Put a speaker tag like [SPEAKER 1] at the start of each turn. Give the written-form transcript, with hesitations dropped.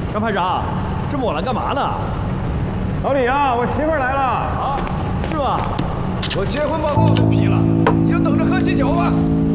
[SPEAKER 1] 张排长，这么晚了干嘛呢？
[SPEAKER 2] 老李啊，我媳妇儿来了。
[SPEAKER 1] 啊，是吗？
[SPEAKER 3] 我结婚报告都批了，你就等着喝喜酒吧。